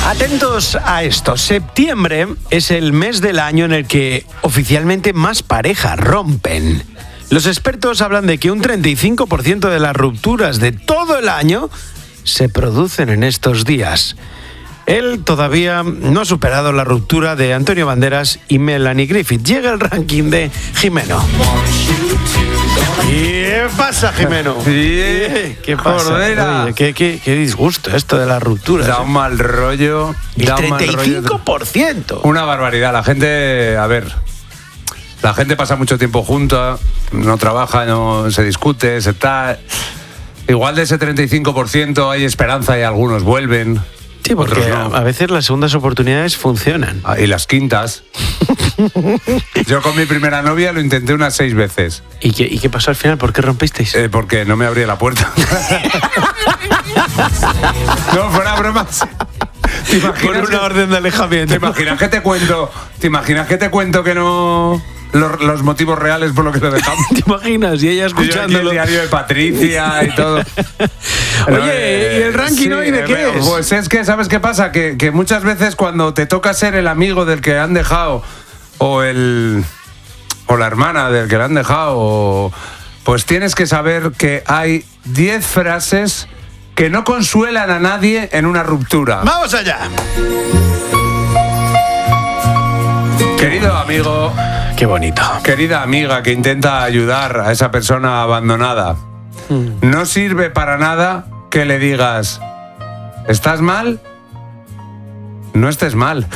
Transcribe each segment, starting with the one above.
Atentos a esto. Septiembre es el mes del año en el que oficialmente más parejas rompen. Los expertos hablan de que un 35% de las rupturas de todo el año se producen en estos días. Él todavía no ha superado la ruptura de Antonio Banderas y Melanie Griffith. Llega el ranking de Jimeno. ¿Qué pasa, Jimeno? ¿Qué pasa? Oye, qué disgusto esto de las rupturas. Da un mal rollo. El 35%. Una barbaridad. La gente, la gente pasa mucho tiempo junta, no trabaja, no se discute, se está... Igual de ese 35% hay esperanza y algunos vuelven. Sí, porque no. A veces las segundas oportunidades funcionan. Y las quintas. Yo con mi primera novia lo intenté unas 6 veces. ¿Y qué pasó al final? ¿Por qué rompisteis? Porque no me abría la puerta. No, fuera bromas. Por una orden de alejamiento. ¿Te imaginas que te cuento que no... Los motivos reales por lo que lo dejamos? ¿Te imaginas? Y ella escuchándolo. El diario de Patricia y todo. Oye, ¿y el ranking hoy de qué es? Pues es que, ¿sabes qué pasa? Que muchas veces cuando te toca ser el amigo del que han dejado o la hermana del que le han dejado, pues tienes que saber que hay 10 frases que no consuelan a nadie en una ruptura. ¡Vamos allá! Querido amigo... Qué bonito. Querida amiga que intenta ayudar a esa persona abandonada, no sirve para nada que le digas, ¿estás mal? No estés mal.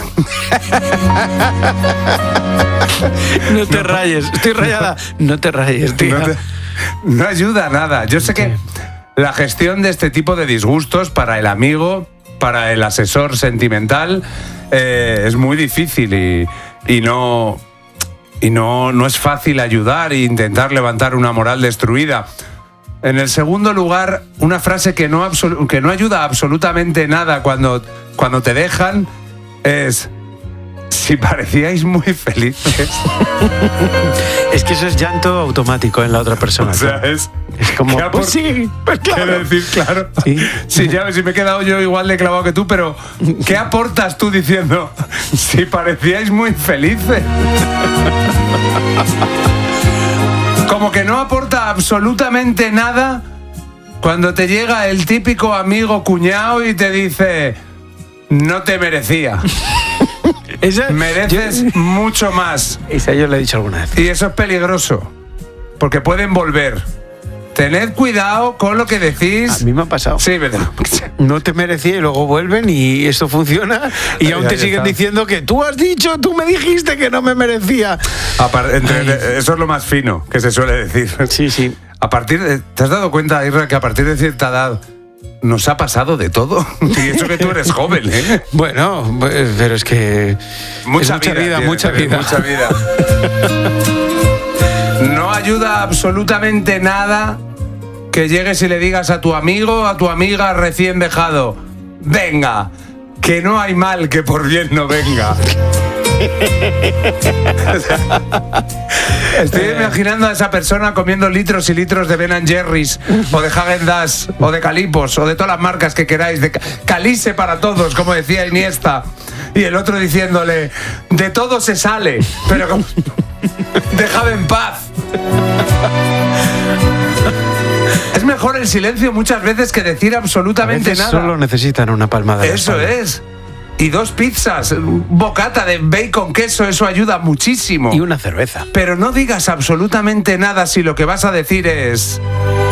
No te rayes, estoy rayada. No te rayes, tío. No ayuda a nada. Yo sé que la gestión de este tipo de disgustos para el amigo, para el asesor sentimental, es muy difícil y no es fácil ayudar e intentar levantar una moral destruida. En el segundo lugar, una frase que no ayuda absolutamente nada cuando te dejan es: si parecíais muy felices. Es que eso es llanto automático en la otra persona. O sea, es como, pues sí, pues claro. Quiero decir, claro. Sí, ya ves, si me he quedado yo igual de clavado que tú, pero ¿qué aportas tú diciendo si parecíais muy felices? Como que no aporta absolutamente nada cuando te llega el típico amigo cuñado y te dice: no te merecía. Mereces mucho más. Esa yo le he dicho alguna vez. Y eso es peligroso, porque pueden volver. Tened cuidado con lo que decís. A mí me ha pasado. Sí, ¿verdad? No te merecía y luego vuelven y esto funciona y aún te siguen diciendo que tú me dijiste que no me merecía. Eso es lo más fino que se suele decir. Sí. ¿Te has dado cuenta, Isra, que a partir de cierta edad nos ha pasado de todo? Y eso que tú eres joven, ¿eh? Bueno, pero es que... Mucha vida. No ayuda absolutamente nada que llegues y le digas a tu amigo, a tu amiga recién dejado: venga, que no hay mal que por bien no venga. Estoy imaginando a esa persona comiendo litros y litros de Ben & Jerry's o de Häagen-Dazs o de Calipos o de todas las marcas que queráis, de Calice para todos, como decía Iniesta, y el otro diciéndole: de todo se sale, pero déjame en paz. Es mejor el silencio muchas veces que decir absolutamente nada. Solo necesitan una palmada. Eso es. Y 2 pizzas, bocata de bacon, queso, eso ayuda muchísimo. Y una cerveza. Pero no digas absolutamente nada si lo que vas a decir es: